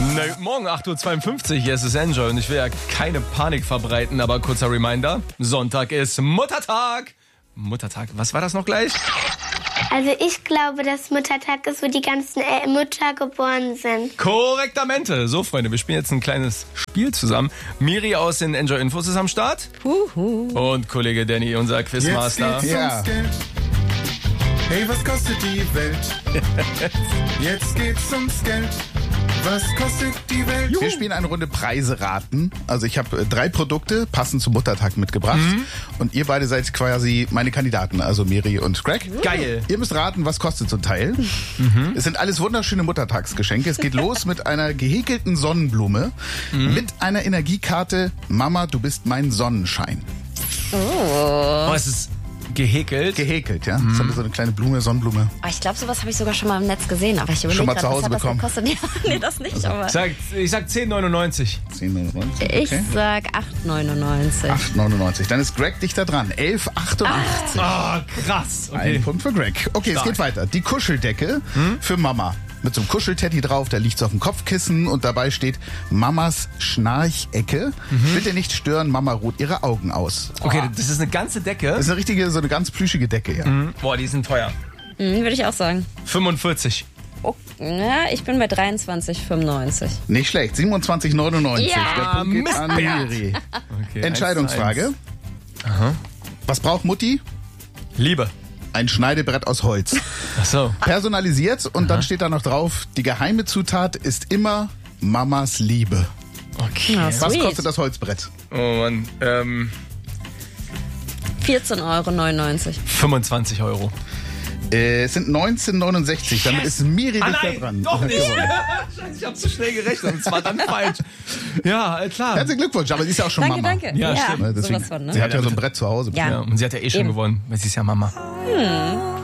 Na, morgen 8.52 Uhr, hier ist es Enjoy und ich will ja keine Panik verbreiten, aber kurzer Reminder, Sonntag ist Muttertag. Muttertag, was war das noch gleich? Also ich glaube, dass Muttertag ist, wo die ganzen Mütter geboren sind. Korrektamente. So, Freunde, wir spielen jetzt ein kleines Spiel zusammen. Miri aus den Enjoy Infos ist am Start. Und Kollege Danny, unser Quizmaster. Jetzt geht's ums Geld. Hey, was kostet die Welt? Jetzt geht's ums Geld. Was kostet die Welt? Wir spielen eine Runde Preise raten. Also ich habe 3 Produkte passend zum Muttertag mitgebracht. Und ihr beide seid quasi meine Kandidaten, also Miri und Greg. Geil. Ihr müsst raten, was kostet so ein Teil. Es sind alles wunderschöne Muttertagsgeschenke. Es geht los mit einer gehäkelten Sonnenblume, mit einer Energiekarte Mama, du bist mein Sonnenschein. Oh, es ist gehäkelt. Gehäkelt, ja. Das ist so eine kleine Blume, Sonnenblume. Oh, ich glaube, sowas habe ich sogar schon mal im Netz gesehen. Aber ich überlege Schon mal gerade, zu Hause was hat das bekommen? gekostet? Ja, nee, das nicht. Aber Ich sag 10,99. 10,99. ich Okay. sag 8,99. 8,99. Dann ist Greg dichter dran. 11,88. Ah, krass. Okay. Ein Punkt für Greg. Okay, es geht weiter. Die Kuscheldecke für Mama. Mit so einem Kuschelteddy drauf, der liegt so auf dem Kopfkissen und dabei steht Mamas Schnarchecke. Bitte nicht stören, Mama ruht ihre Augen aus. Okay, das ist eine ganze Decke. Das ist eine richtige, so eine ganz plüschige Decke, ja. Boah, die sind teuer. Würde ich auch sagen. 45. Oh, ja, ich bin bei 23,95. Nicht schlecht. 27,99. Ja, Der Punkt geht an Mistbert. Miri. Okay, Entscheidungsfrage. 1:1. Was braucht Mutti? Liebe. Ein Schneidebrett aus Holz. Ach so. Personalisiert und dann steht da noch drauf, die geheime Zutat ist immer Mamas Liebe. Okay. Ja, Was Sweet. kostet das Holzbrett? Oh Mann. 14,99 €. 25 Euro. Es sind 19,69. Damit ist Miri dichter dran. Doch Hat nicht. gewonnen. Scheiße, ich hab zu schnell gerechnet. Und zwar dann falsch. Ja, klar. Herzlichen Glückwunsch, aber sie ist ja auch schon Danke, Mama. danke. Ja, stimmt. Deswegen, sowas von, ne? Sie hat ja so ein Brett zu Hause. Ja. Ja, und sie hat ja eh schon Eben. gewonnen, weil sie ist ja Mama.